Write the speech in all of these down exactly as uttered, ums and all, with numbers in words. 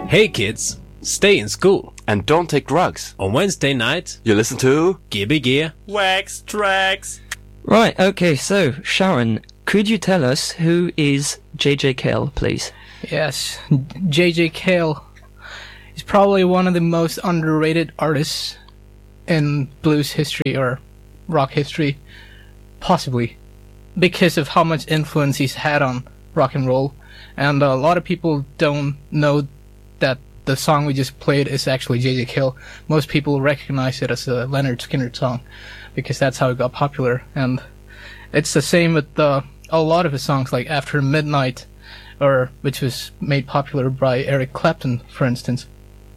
Hey kids, stay in school. And don't take drugs. On Wednesday night, You listen to G B G. Wax Tracks. Right, okay, so, Sharon, could you tell us who is J J. Cale, please? Yes, J J. Cale is probably one of the most underrated artists in blues history or rock history, possibly, because of how much influence he's had on rock and roll. And a lot of people don't know that the song we just played is actually J J. Cale. Most people recognize it as a Leonard Skinner song, because that's how it got popular. And it's the same with uh, a lot of his songs, like After Midnight, or which was made popular by Eric Clapton, for instance.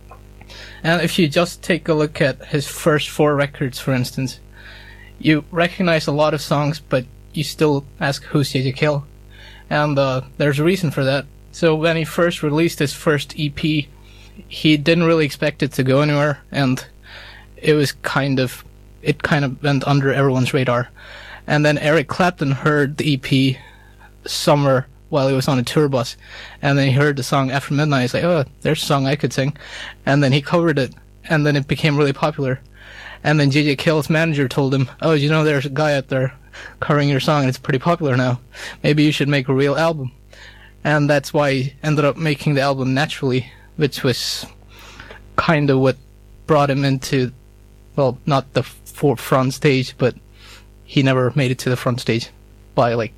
And if you just take a look at his first four records, for instance, you recognize a lot of songs, but you still ask, who's J J. Cale? And uh, there's a reason for that. So when he first released his first E P, he didn't really expect it to go anywhere, and it was kind of, it kind of went under everyone's radar. And then Eric Clapton heard the E P somewhere while he was on a tour bus, and then he heard the song After Midnight. He's like, oh, there's a song I could sing. And then he covered it, and then it became really popular. And then J J. Cale's manager told him, oh, you know, there's a guy out there covering your song, and it's pretty popular now. Maybe you should make a real album. And that's why he ended up making the album Naturally, which was kind of what brought him into, well, not the front stage, but he never made it to the front stage by, like,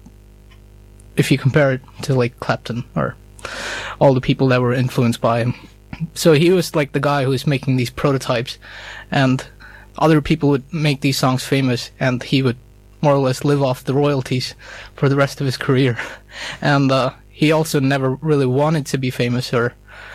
if you compare it to, like, Clapton or all the people that were influenced by him. So he was, like, the guy who was making these prototypes, and other people would make these songs famous, and he would more or less live off the royalties for the rest of his career. And uh, he also never really wanted to be famous or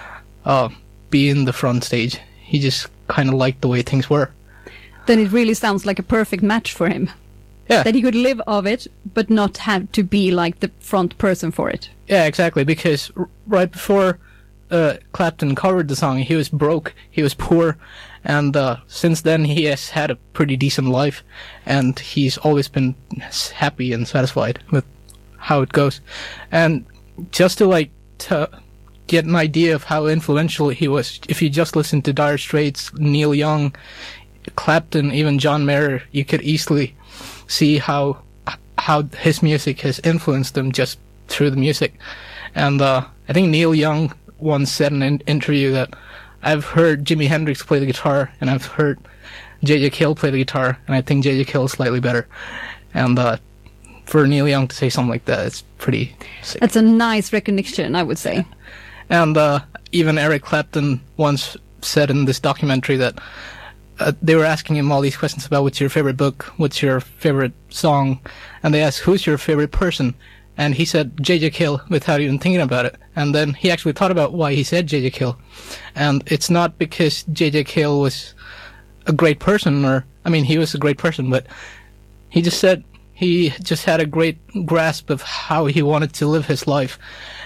uh, be in the front stage. He just kind of liked the way things were. Then it really sounds like a perfect match for him. Yeah. That he could live of it, but not have to be like the front person for it. Yeah, exactly, because r- right before uh, Clapton covered the song, he was broke, he was poor, and uh, since then he has had a pretty decent life, and he's always been happy and satisfied with how it goes. And just to, like, to get an idea of how influential he was, if you just listen to Dire Straits, Neil Young, Clapton, even John Mayer, you could easily see how how his music has influenced them just through the music. And uh, I think Neil Young once said in an interview that I've heard Jimi Hendrix play the guitar, and I've heard J J. Cale play the guitar, and I think J J. Cale is slightly better. And uh, for Neil Young to say something like that, it's pretty sick. That's a nice recognition, I would say. Yeah. And uh, even Eric Clapton once said in this documentary that Uh, they were asking him all these questions about what's your favorite book, what's your favorite song, and they asked, who's your favorite person? And he said J J. Cale without even thinking about it. And then he actually thought about why he said J J. Cale. And it's not because J J. Cale was a great person, or, I mean, he was a great person, but he just said he just had a great grasp of how he wanted to live his life,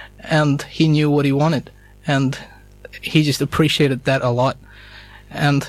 and he knew what he wanted, and he just appreciated that a lot. And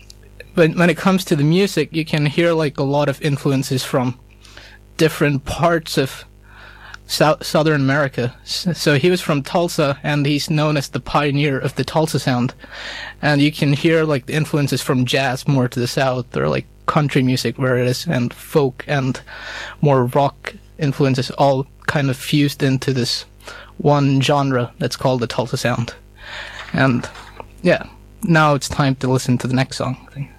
But when it comes to the music, you can hear, like, a lot of influences from different parts of South, Southern America. So he was from Tulsa, and he's known as the pioneer of the Tulsa sound. And you can hear, like, the influences from jazz more to the south, or, like, country music where it is, and folk and more rock influences all kind of fused into this one genre that's called the Tulsa sound. And, yeah, now it's time to listen to the next song, I think.